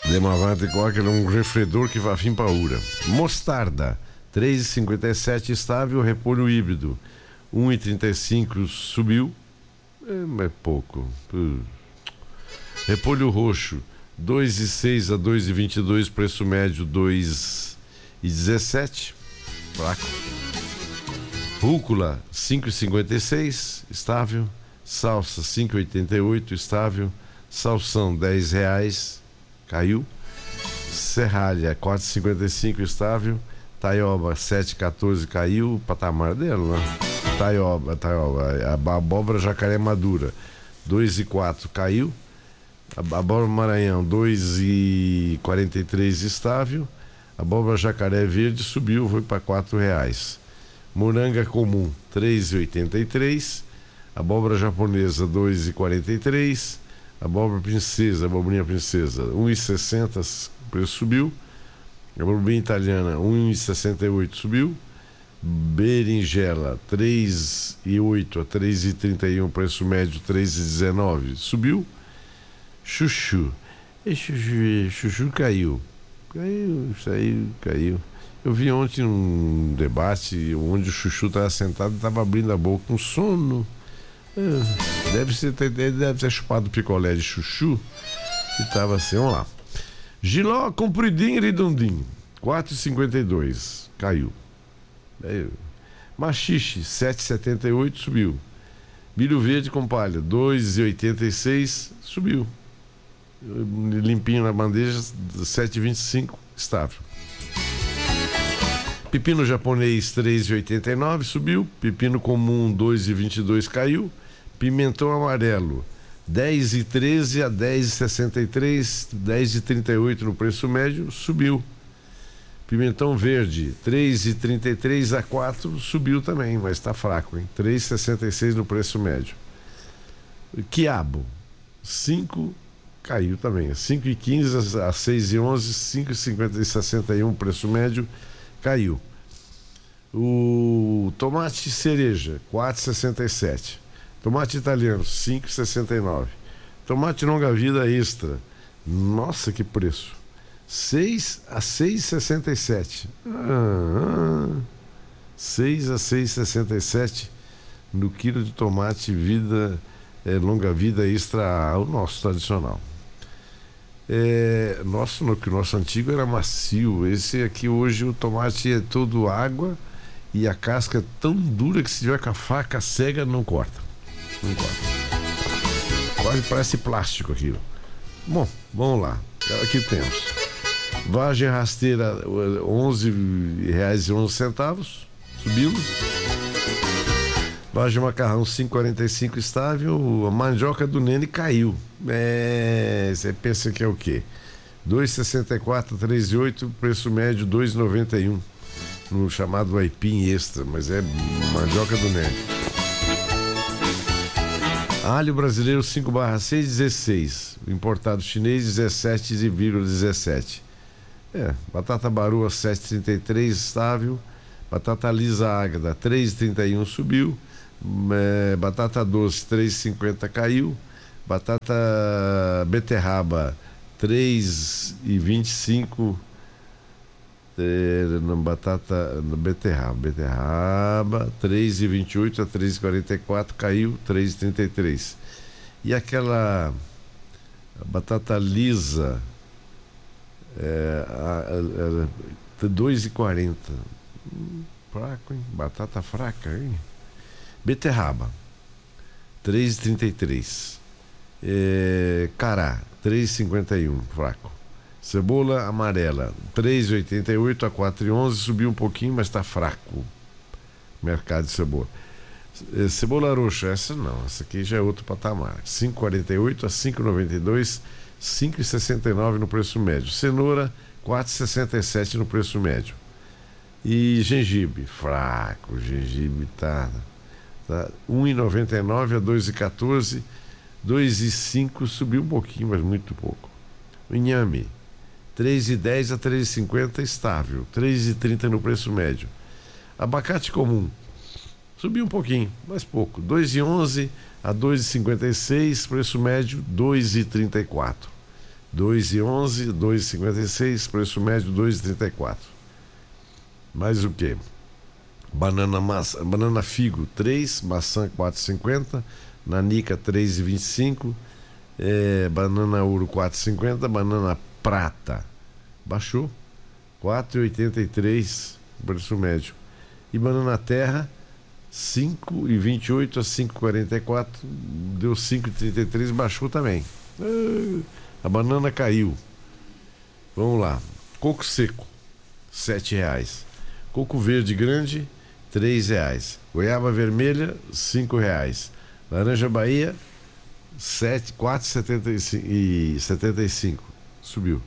Demavante Cocker é um refredor que vai fim para ura. Mostarda, 3,57 estável. Repolho híbrido, 1,35 subiu. É pouco. Repolho roxo, 2,06 a 2,22, preço médio 2,17, fraco. Rúcula, 5,56, estável. Salsa, 5,88, estável. Salsão, R$10, caiu. Serralha, 4,55, estável. Taioba, 7,14, caiu. Patamar dela, né? Taioba, a abóbora jacaré madura, 2,04, caiu. A abóbora Maranhão, 2,43, estável. A abóbora jacaré verde subiu, foi para R$4. Moranga comum, 3,83. Abóbora japonesa, 2,43. Abóbora princesa, abobrinha princesa, 1,60, o preço subiu. Abobrinha italiana, 1,68, subiu. Berinjela, 3,08 a 3,31, preço médio 3,19, subiu. Chuchu, chuchu caiu. Isso aí caiu. Eu vi ontem um debate onde o chuchu estava sentado e estava abrindo a boca com sono. Deve ter chupado picolé de chuchu e estava assim, vamos lá. Giló compridinho e redondinho, 4,52, caiu. Machixe, 7,78, subiu. Milho verde com palha, 2,86, subiu. Limpinho na bandeja, 7,25, estável. Pepino japonês, 3,89, subiu. Pepino comum, 2,22, caiu. Pimentão amarelo, 10,13 a 10,63, 10,38 no preço médio, subiu. Pimentão verde, 3,33 a 4, subiu também, mas está fraco, hein? 3,66 no preço médio. Quiabo, 5, caiu também. 5,15 a 6,11, 5,61 preço médio, caiu. O tomate cereja, 4,67. Tomate italiano, 5,69. Tomate longa-vida extra, nossa, que preço! 6 a 6,67. 6 a 6,67 no quilo de tomate longa-vida extra, o nosso tradicional. Nosso antigo era macio. Esse aqui hoje o tomate é todo água e a casca é tão dura que se tiver com a faca cega não corta. Não corta. Quase parece plástico aquilo. Bom, vamos lá. Aqui temos vagem rasteira, R$11,11, subiu. Vagem macarrão, 5,45, estável. A mandioca do Nene caiu. Você pensa que é o quê? 2,64, 3,8, preço médio 2,91 no chamado aipim extra, mas é mandioca do Nene. Alho brasileiro 5/6, 16. Importado chinês 17,17. Batata baroa 7,33, estável. Batata lisa águeda 3,31, subiu. Batata doce 3,50, caiu. Batata beterraba 3,25. Beterraba 3,28 a 3,44, caiu. 3,33. E aquela batata lisa 2,40. Fraco, hein? Batata fraca, hein? Beterraba 3,33. Cará 3,51, fraco. Cebola amarela 3,88 a 4,11, subiu um pouquinho, mas está fraco. Mercado de cebola. Cebola roxa, essa não, essa aqui já é outro patamar. 5,48 a 5,92, 5,69 no preço médio. Cenoura 4,67 no preço médio. E gengibre, fraco. O gengibre tá 1,99 a 2,14, 2,05, subiu um pouquinho, mas muito pouco. O inhame 3,10 a 3,50, estável. 3,30 no preço médio. Abacate comum subiu um pouquinho, mas pouco. 2,11 a 2,56, preço médio 2,34. 2,11, 2,56, preço médio 2,34. Mais o que? Banana figo 3, maçã 4,50, nanica 3,25, banana ouro 4,50, banana prata baixou 4,83, preço médio. E banana terra 5,28 a 5,44, deu 5,33, baixou também. A banana caiu. Vamos lá. Coco seco R$7. Coco verde grande R$3. Goiaba vermelha R$5. Laranja Bahia 4,75, subiu.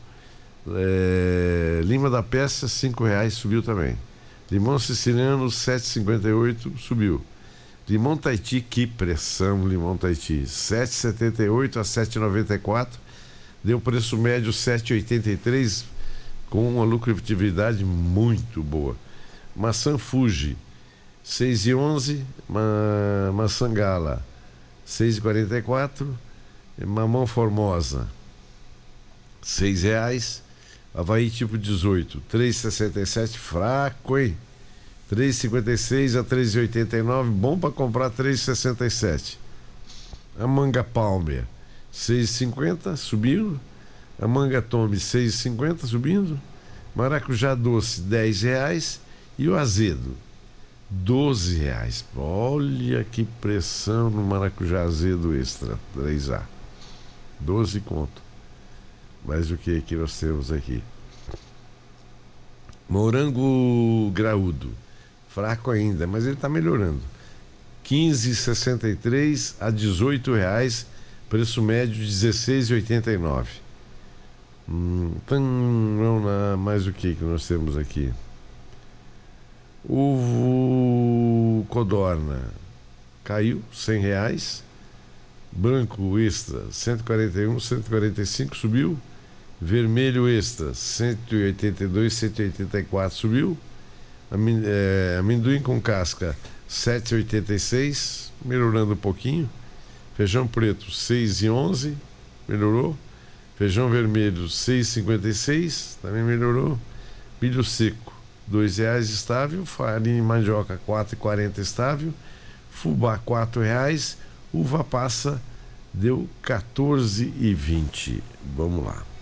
Lima da peça R$5, subiu também. Limão siciliano 7,58, subiu. Limão Tahiti, que pressão, limão Tahiti, 7,78 a 7,94, deu preço médio 7,83, com uma lucratividade muito boa. Maçã Fuji 6,11, maçã Gala 6,44, mamão Formosa R$6, Havaí tipo 18 3,67, fraco, hein? 3,56 a 3,89, bom para comprar 3,67. A manga Palmer 6,50, subindo. A manga Tome 6,50, subindo. Maracujá doce R$10 e o azedo R$12. Olha que pressão no maracujá azedo extra 3A, 12 conto. Mas o que nós temos aqui? Morango graúdo, fraco ainda, mas ele está melhorando. 15,63 a R$18, preço médio R$16,89. Vamos lá, mais o que nós temos aqui? Ovo codorna caiu R$100. Branco extra 141, 145, subiu. Vermelho extra 182, 184, subiu. Amendoim com casca 7,86, melhorando um pouquinho. Feijão preto 6,11, melhorou. Feijão vermelho 6,56, também melhorou. Milho seco R$2 estável. Farinha de mandioca 4,40 estável. Fubá R$4. Uva passa deu 14,20. Vamos lá.